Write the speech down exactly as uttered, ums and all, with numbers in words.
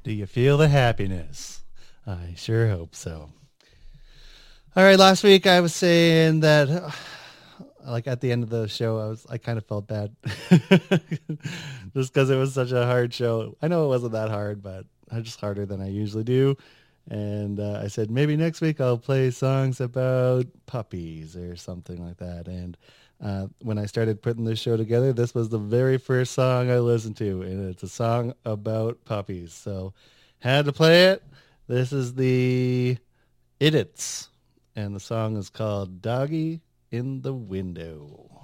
Do you feel the happiness? I sure hope so. All right, last week I was saying that, uh, like at the end of the show, I was I kind of felt bad, just because it was such a hard show. I know it wasn't that hard, but just harder than I usually do. And uh, I said maybe next week I'll play songs about puppies or something like that. And uh, when I started putting this show together, this was the very first song I listened to, and it's a song about puppies. So had to play it. This is the Idiots, and the song is called Doggy in the Window.